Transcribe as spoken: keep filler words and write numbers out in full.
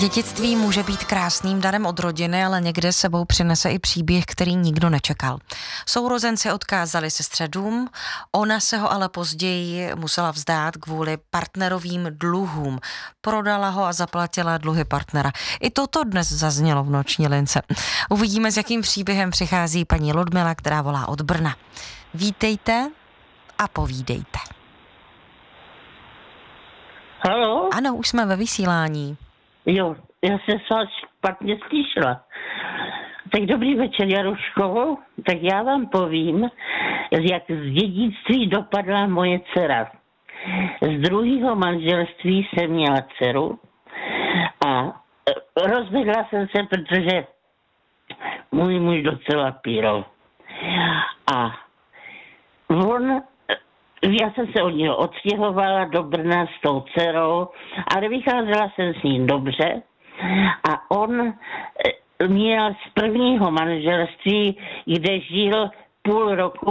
Dědictví může být krásným darem od rodiny, ale někde sebou přinese i příběh, který nikdo nečekal. Sourozenci odkázali sestře dům, ona se ho ale později musela vzdát kvůli partnerovým dluhům. Prodala ho a zaplatila dluhy partnera. I toto dnes zaznělo v Noční lince. Uvidíme, s jakým příběhem přichází paní Ludmila, která volá od Brna. Vítejte a povídejte. Haló? Ano, už jsme ve vysílání. Jo, já jsem se vás špatně slyšela. Tak dobrý večer, Jaruškovo. Tak já vám povím, jak z dědictví dopadla moje dcera. Z druhého manželství jsem měla dceru a rozvedla jsem se, protože můj muž docela pírol. A on... Já jsem se od něho odstěhovala do Brna s tou dcerou, ale vycházela jsem s ním dobře a on měl z prvního manželství, kde žil půl roku